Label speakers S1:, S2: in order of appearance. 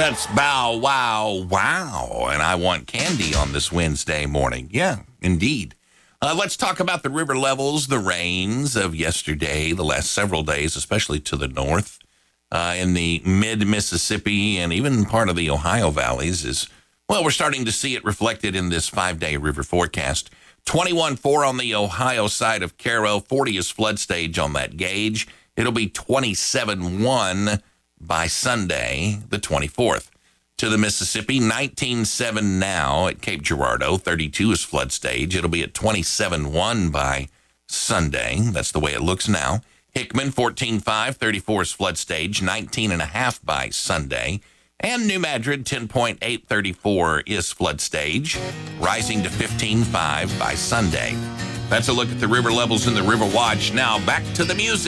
S1: That's Bow Wow Wow, and I want candy on this Wednesday morning. Yeah, indeed. Let's talk about the river levels, the rains of yesterday, the last several days, especially to the north, in the mid-Mississippi and even part of the Ohio valleys we're starting to see it reflected in this 5-day river forecast. 21.4 on the Ohio side of Caro, 40 is flood stage on that gauge. It'll be 27.1 by Sunday, the 24th. To the Mississippi, 19.7 now at Cape Girardeau, 32 is flood stage. It'll be at 27.1 by Sunday. That's the way it looks now. Hickman, 14.5, 34 is flood stage, 19.5 by Sunday. And New Madrid, 10.8, 34 is flood stage, rising to 15.5 by Sunday. That's a look at the river levels in the River Watch. Now back to the music.